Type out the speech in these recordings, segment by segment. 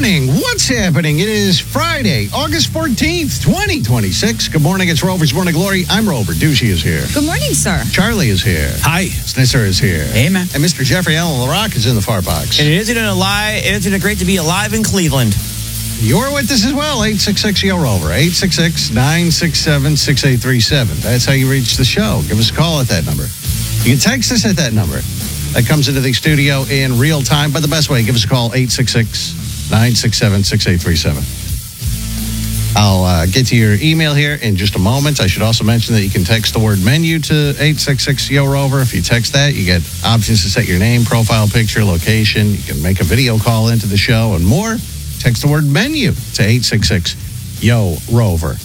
morning. What's happening? It is Friday, August 14th, 2026. Good morning. It's Rover's Morning Glory. I'm Rover. Dushy is here. Good morning, sir. Charlie is here. Hi. Snitzer is here. Hey, man. And Mr. Jeffrey Allen LaRock is in the far box. And isn't it great to be alive in Cleveland? You're with us as well. 866-YO-ROVER. 866-967-6837. That's how you reach the show. Give us a call at that number. You can text us at that number. That comes into the studio in real time. But the best way, give us a call, 866-967-6837. I'll get to your email here in just a moment. I should also mention that you can text the word menu to 866-YO-ROVER. If you text that, you get options to set your name, profile picture, location. You can make a video call into the show and more. Text the word menu to 866-YO-ROVER.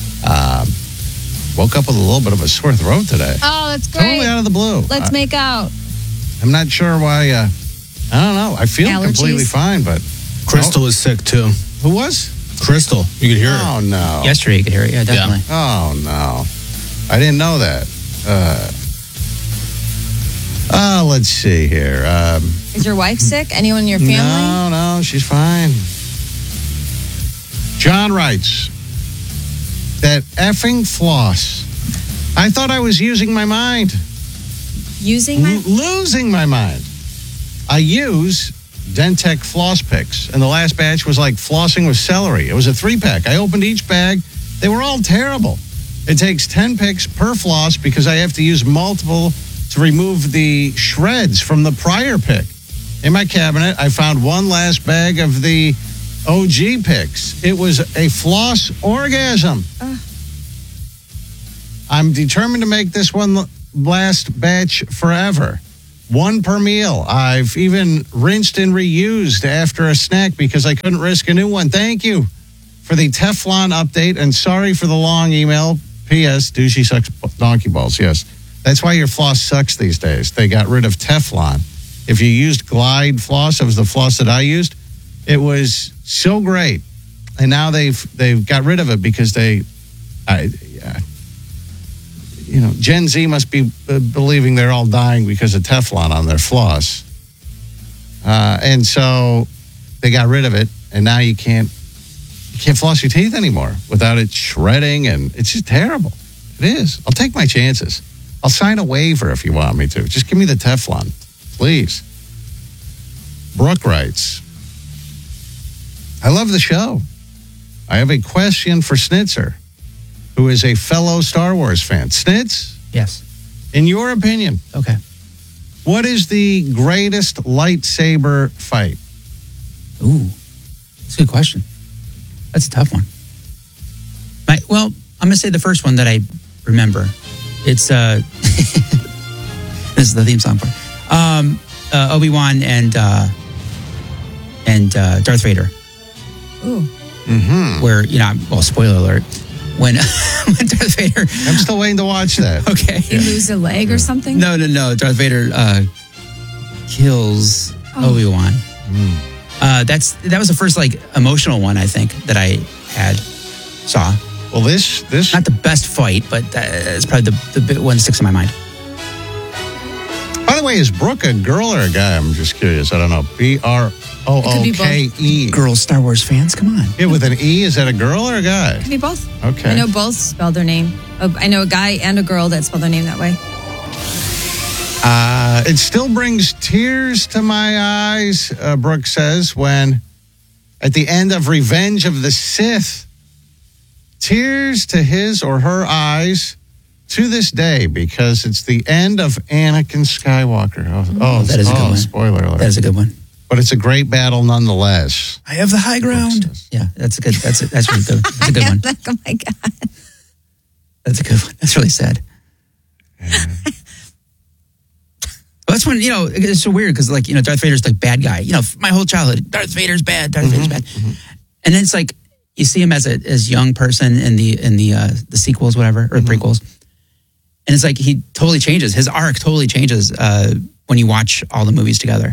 Woke up with a little bit of a sore throat today. Oh, that's great. Totally out of the blue. Let's make out. I'm not sure why. I don't know. I feel completely fine, but Crystal is sick too. Who was? Crystal. You could hear it. Oh no. Yesterday you could hear it. Yeah, definitely. Oh no. I didn't know that. Let's see here. Is your wife sick? Anyone in your family? No, she's fine. John writes, that effing floss. I thought I was using my mind. Losing my mind. I use Dentec floss picks, and the last batch was like flossing with celery. It was a 3-pack. I opened each bag. They were all terrible. It takes 10 picks per floss because I have to use multiple to remove the shreds from the prior pick. In my cabinet, I found one last bag of the OG picks. It was a floss orgasm. I'm determined to make this one last batch forever. One per meal. I've even rinsed and reused after a snack because I couldn't risk a new one. Thank you for the Teflon update, and sorry for the long email. P.S. Douchey sucks donkey balls. Yes. That's why your floss sucks these days. They got rid of Teflon. If you used Glide floss, that was the floss that I used, it was so great. And now they've got rid of it because Gen Z must be believing they're all dying because of Teflon on their floss. And so they got rid of it, and now you can't floss your teeth anymore without it shredding, and it's just terrible. It is. I'll take my chances. I'll sign a waiver if you want me to. Just give me the Teflon, please. Brooke writes, I love the show. I have a question for Snitzer, who is a fellow Star Wars fan. Snitz? Yes. In your opinion, Okay. what is the greatest lightsaber fight? Ooh, that's a good question. That's a tough one. I'm going to say the first one that I remember. It's, this is the theme song part. Obi-Wan and Darth Vader. Ooh. Mm-hmm. Where, spoiler alert, when Darth Vader... I'm still waiting to watch that. Okay. You lose a leg or something? No. Darth Vader kills Obi-Wan. That was the first emotional one I think that I saw. Well, this Not the best fight, but it's probably the one that sticks in my mind. By the way, is Brooke a girl or a guy? I'm just curious. I don't know. BROOKE. Girls Star Wars fans, come on. Yeah, with an E, is that a girl or a guy? Could be both. Okay. I know both spell their name. I know a guy and a girl that spell their name that way. It still brings tears to my eyes, Brooke says, when at the end of Revenge of the Sith, tears to his or her eyes to this day because it's the end of Anakin Skywalker. That is a good one. Spoiler alert. That is a good one. But it's a great battle nonetheless. I have the high ground. Yeah, that's really good. That's a good one. Oh my God. That's a good one. That's really sad. Well, that's when, it's so weird because, Darth Vader's bad guy. My whole childhood, Darth Vader's bad. Vader's bad. Mm-hmm. And then it's you see him as young person in the sequels, whatever, or prequels. And it's he totally changes. His arc totally changes when you watch all the movies together.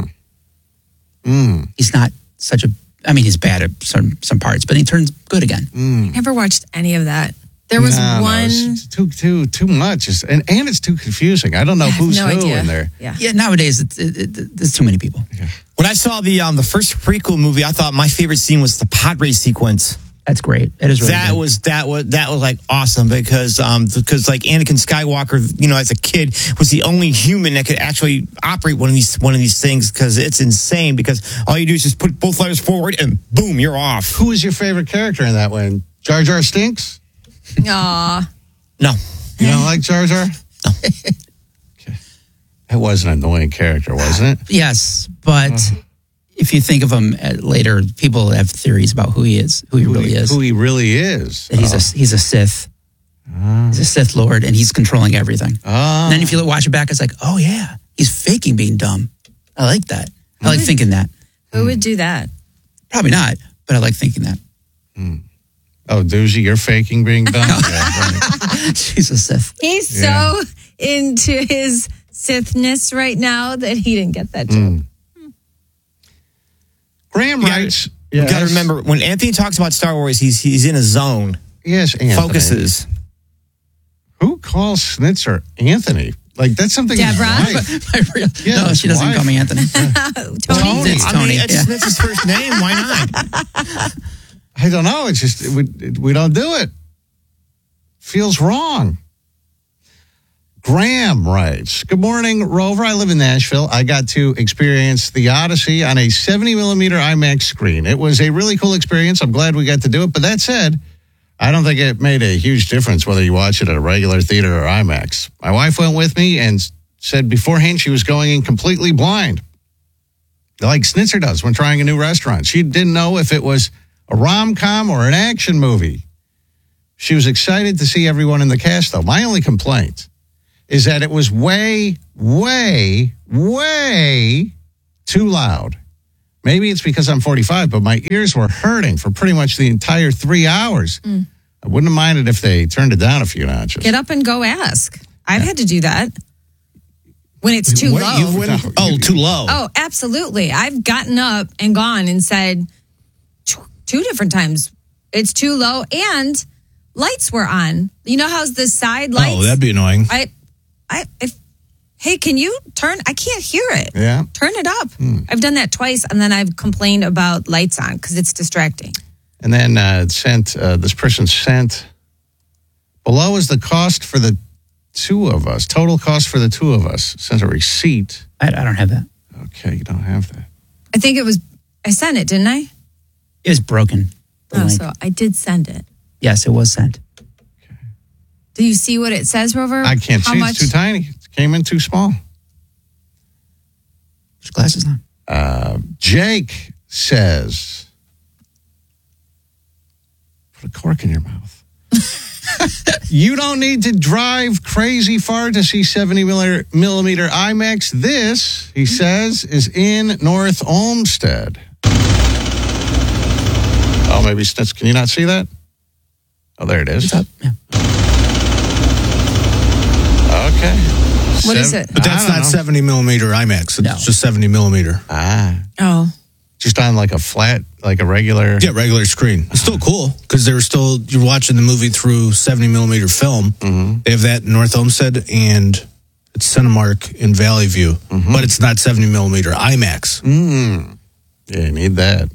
He's not he's bad at some parts, but he turns good again. I never watched any of that. There was No, one. it's too much, and it's too confusing. I don't know I have who's no who idea. in there. Yeah. Yeah, nowadays there's too many people. When I saw the first prequel movie, I thought my favorite scene was the pod race sequence. That's great. It is really That good. was like awesome because like Anakin Skywalker, as a kid, was the only human that could actually operate one of these things because it's insane. Because all you do is just put both letters forward and boom, you're off. Who is your favorite character in that one? Jar Jar Stinks? Aw. No, You don't like Jar Jar? No. Okay. That was an annoying character, wasn't it? Yes, but if you think of him later, people have theories about who he is, who he really is. Who he really is. That he's a Sith. He's a Sith Lord, and he's controlling everything. And then if you watch it back, it's like, oh yeah, he's faking being dumb. I like that. I like thinking that. Who would do that? Probably not, but I like thinking that. Oh, Doozy, you're faking being dumb? Yeah, right. She's a Sith. He's so into his Sithness right now that he didn't get that joke. Graham writes. You got to remember when Anthony talks about Star Wars, he's in a zone. Yes, Anthony. Focuses. Who calls Schnitzer Anthony? Like, that's something his Deborah? wife- Yeah, no, his she doesn't wife. call me Anthony. Tony. It's I Tony. mean, it's yeah. his first name. Why not? I don't know. It's just, we don't do it. Feels wrong. Graham writes, good morning, Rover. I live in Nashville. I got to experience the Odyssey on a 70 millimeter IMAX screen. It was a really cool experience. I'm glad we got to do it. But that said, I don't think it made a huge difference whether you watch it at a regular theater or IMAX. My wife went with me and said beforehand she was going in completely blind, like Schnitzer does when trying a new restaurant. She didn't know if it was a rom-com or an action movie. She was excited to see everyone in the cast, though. My only complaint is that it was way, way, way too loud. Maybe it's because I'm 45, but my ears were hurting for pretty much the entire 3 hours. I wouldn't have minded if they turned it down a few notches. Get up and go ask. I've had to do that when it's too low. Too low. Oh, absolutely. I've gotten up and gone and said two different times, it's too low and lights were on. You know how's the side lights? Oh, that'd be annoying. Hey, can you turn? I can't hear it. Yeah. Turn it up. I've done that twice, and then I've complained about lights on because it's distracting. And then this person sent, below is the cost for the two of us, total cost for the two of us. Sent a receipt. I don't have that. Okay, you don't have that. I think I sent it, didn't I? It was broken. The link. So I did send it. Yes, it was sent. Do you see what it says, Rover? I can't How see. much? It's too tiny. It came in too small. There's glasses on. Jake says, put a cork in your mouth. You don't need to drive crazy far to see 70 millimeter IMAX. This, he says, is in North Olmsted. Oh, maybe Snitz. Can you not see that? Oh, there it is. It's up. Yeah. Okay. What is it? But that's I don't not know. 70 millimeter IMAX. It's No. just 70 millimeter. Oh. Just on like a flat, like a regular. Yeah, regular screen. It's still cool because you're watching the movie through 70 millimeter film. Mm-hmm. They have that in North Olmsted and it's Cinemark in Valley View, but it's not 70 millimeter IMAX. Yeah, you need that.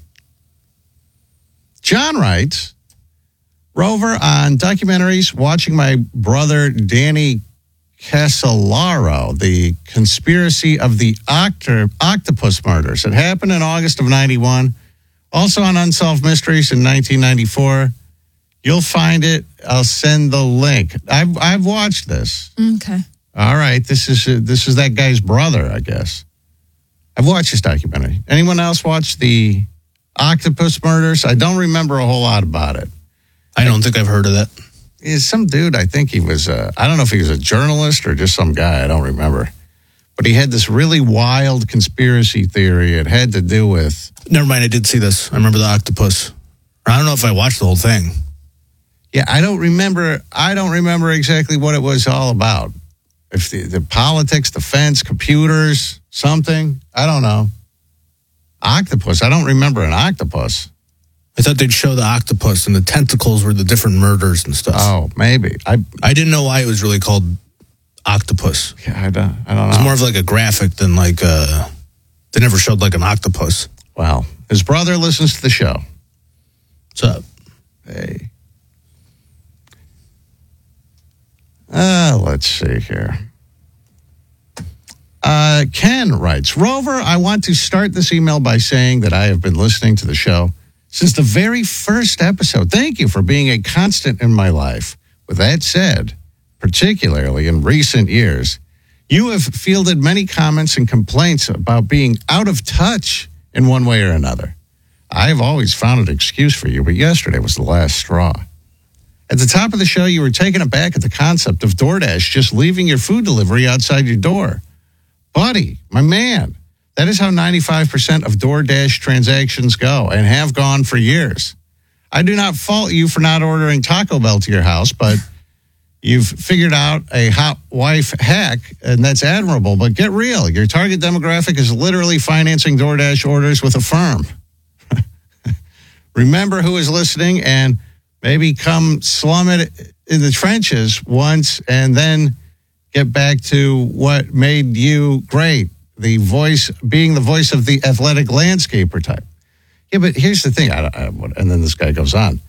John writes, Rover, on documentaries, watching my brother Danny Casolaro, the conspiracy of the octopus murders. It happened in August of 91. Also on Unsolved Mysteries in 1994. You'll find it. I'll send the link. I've watched this. Okay. All right, this is that guy's brother, I guess. I've watched this documentary. Anyone else watch the octopus murders? I don't remember a whole lot about it. I don't think I've heard of that. Is some dude, I think he was, I don't know if he was a journalist or just some guy, I don't remember. But he had this really wild conspiracy theory. It had to do with... Never mind, I did see this. I remember the octopus. I don't know if I watched the whole thing. Yeah, I don't remember exactly what it was all about. If the politics, defense, computers, something, I don't know. Octopus, I don't remember an octopus. I thought they'd show the octopus and the tentacles were the different murders and stuff. Oh, maybe. I didn't know why it was really called octopus. don't know. It's more of like a graphic than like they never showed like an octopus. Well, his brother listens to the show. What's up? Hey. Let's see here. Ken writes, Rover, I want to start this email by saying that I have been listening to the show since the very first episode. Thank you for being a constant in my life. With that said, particularly in recent years, you have fielded many comments and complaints about being out of touch in one way or another. I've always found an excuse for you, but yesterday was the last straw. At the top of the show, you were taken aback at the concept of DoorDash just leaving your food delivery outside your door. Buddy, my man, that is how 95% of DoorDash transactions go and have gone for years. I do not fault you for not ordering Taco Bell to your house, but you've figured out a hot wife hack, and that's admirable. But get real. Your target demographic is literally financing DoorDash orders with a firm. Remember who is listening and maybe come slum it in the trenches once and then get back to what made you great, being the voice of the athletic landscaper type. Yeah, but here's the thing. And then this guy goes on.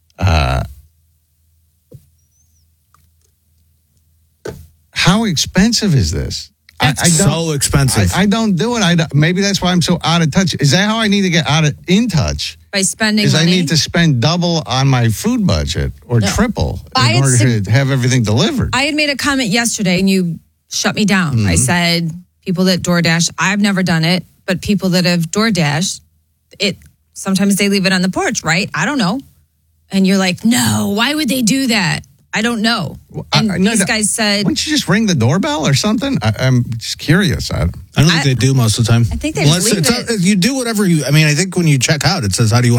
How expensive is this? It's so expensive. I don't do it. Maybe that's why I'm so out of touch. Is that how I need to get in touch? By spending Because I money? need to spend double on my food budget or triple in order to have everything delivered. I had made a comment yesterday and you shut me down. I said, people that DoorDash, I've never done it, but people that have DoorDash, sometimes they leave it on the porch, right? I don't know. And you're like, no, why would they do that? I don't know. And these guys said, why don't you just ring the doorbell or something? I'm just curious. I don't think they do most of the time. I think they just leave it. You do whatever I think when you check out, it says, how do you want